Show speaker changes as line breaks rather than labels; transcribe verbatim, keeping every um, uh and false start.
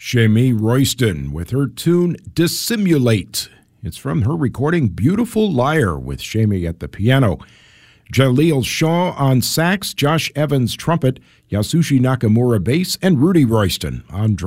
Jamie Royston with her tune Dissimulate. It's from her recording Beautiful Liar with Jamie at the piano. Jaleel Shaw on sax, Josh Evans trumpet, Yasushi Nakamura bass, and Rudy Royston on drums.